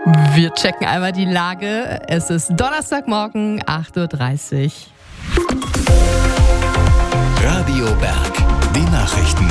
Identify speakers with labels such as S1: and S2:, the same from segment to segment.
S1: Wir checken einmal die Lage. Es ist Donnerstagmorgen, 8:30 Uhr.
S2: Radio Berg, die Nachrichten.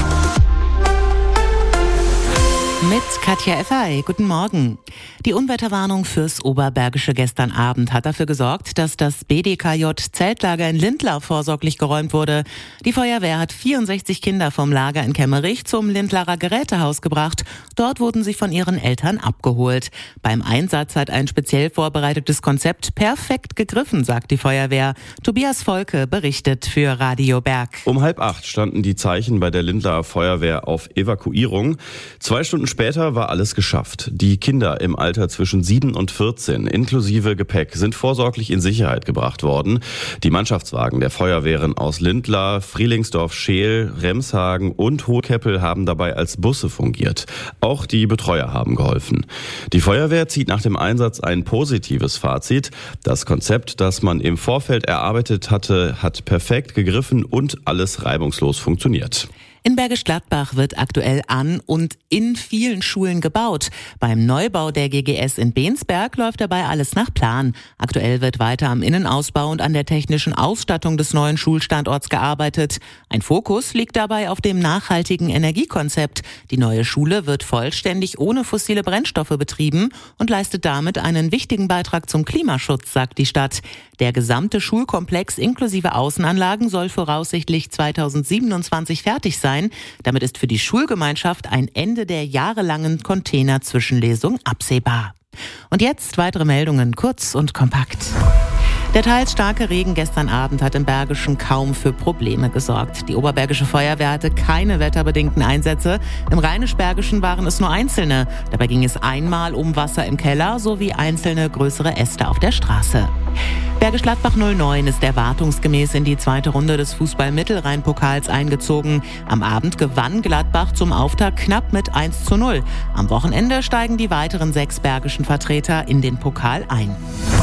S3: Mit Katja Effay. Guten Morgen. Die Unwetterwarnung fürs Oberbergische gestern Abend hat dafür gesorgt, dass das BDKJ-Zeltlager in Lindlar vorsorglich geräumt wurde. Die Feuerwehr hat 64 Kinder vom Lager in Kemmerich zum Lindlarer Gerätehaus gebracht. Dort wurden sie von ihren Eltern abgeholt. Beim Einsatz hat ein speziell vorbereitetes Konzept perfekt gegriffen, sagt die Feuerwehr. Tobias Volke berichtet für Radio Berg.
S4: Um 7:30 standen die Zeichen bei der Lindlarer Feuerwehr auf Evakuierung. 2 Stunden später war alles geschafft. Die Kinder im Alter zwischen 7 und 14 inklusive Gepäck sind vorsorglich in Sicherheit gebracht worden. Die Mannschaftswagen der Feuerwehren aus Lindlar, Frielingsdorf-Scheel, Remshagen und Hohekeppel haben dabei als Busse fungiert. Auch die Betreuer haben geholfen. Die Feuerwehr zieht nach dem Einsatz ein positives Fazit. Das Konzept, das man im Vorfeld erarbeitet hatte, hat perfekt gegriffen und alles reibungslos funktioniert.
S3: In Bergisch Gladbach wird aktuell an und in vielen Schulen gebaut. Beim Neubau der GGS in Bensberg läuft dabei alles nach Plan. Aktuell wird weiter am Innenausbau und an der technischen Ausstattung des neuen Schulstandorts gearbeitet. Ein Fokus liegt dabei auf dem nachhaltigen Energiekonzept. Die neue Schule wird vollständig ohne fossile Brennstoffe betrieben und leistet damit einen wichtigen Beitrag zum Klimaschutz, sagt die Stadt. Der gesamte Schulkomplex inklusive Außenanlagen soll voraussichtlich 2027 fertig sein. Damit ist für die Schulgemeinschaft ein Ende der jahrelangen Containerzwischenlesung absehbar. Und jetzt weitere Meldungen, kurz und kompakt. Der teils starke Regen gestern Abend hat im Bergischen kaum für Probleme gesorgt. Die Oberbergische Feuerwehr hatte keine wetterbedingten Einsätze. Im Rheinisch-Bergischen waren es nur einzelne. Dabei ging es einmal um Wasser im Keller sowie einzelne größere Äste auf der Straße. Bergisch Gladbach 09 ist erwartungsgemäß in die zweite Runde des Fußball-Mittelrhein-Pokals eingezogen. Am Abend gewann Gladbach zum Auftakt knapp mit 1:0. Am Wochenende steigen die weiteren 6 bergischen Vertreter in den Pokal ein.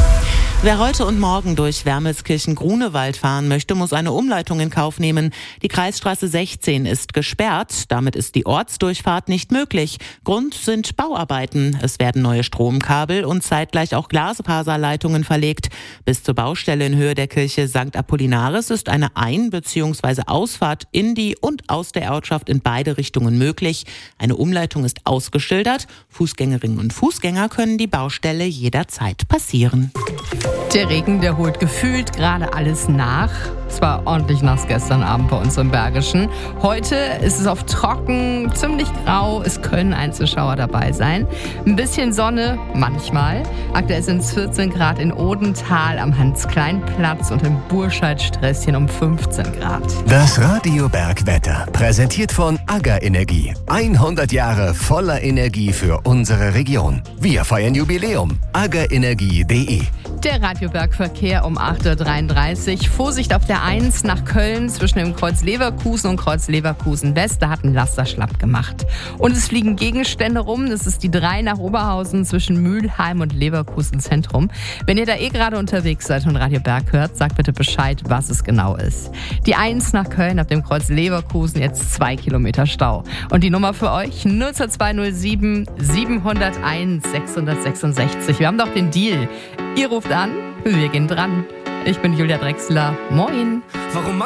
S3: Wer heute und morgen durch Wermelskirchen-Grunewald fahren möchte, muss eine Umleitung in Kauf nehmen. Die Kreisstraße 16 ist gesperrt. Damit ist die Ortsdurchfahrt nicht möglich. Grund sind Bauarbeiten. Es werden neue Stromkabel und zeitgleich auch Glasfaserleitungen verlegt. Bis zur Baustelle in Höhe der Kirche St. Apollinaris ist eine Ein- bzw. Ausfahrt in die und aus der Ortschaft in beide Richtungen möglich. Eine Umleitung ist ausgeschildert. Fußgängerinnen und Fußgänger können die Baustelle jederzeit passieren.
S1: Der Regen, der holt gefühlt gerade alles nach. Es war ordentlich nass gestern Abend bei uns im Bergischen. Heute ist es oft trocken, ziemlich grau. Es können Einzelschauer dabei sein. Ein bisschen Sonne, manchmal. Aktuell sind es 14 Grad in Odenthal am Hans-Klein-Platz und in Burscheid-Sträßchen um 15 Grad.
S2: Das Radio Berg Wetter, präsentiert von AGA Energie. 100 Jahre voller Energie für unsere Region. Wir feiern Jubiläum. agaenergie.de.
S1: Der Radioberg-Verkehr um 8:33 Uhr. Vorsicht auf der 1 nach Köln zwischen dem Kreuz Leverkusen und Kreuz Leverkusen West. Da hat ein Laster schlapp gemacht. Und es fliegen Gegenstände rum. Das ist die 3 nach Oberhausen zwischen Mülheim und Leverkusen Zentrum. Wenn ihr da gerade unterwegs seid und Radio Berg hört, sagt bitte Bescheid, was es genau ist. Die 1 nach Köln ab dem Kreuz Leverkusen, jetzt 2 Kilometer Stau. Und die Nummer für euch 02207 701 666. Wir haben doch den Deal. Ihr ruft an, wir gehen dran. Ich bin Julia Drechsler. Moin.
S5: Warum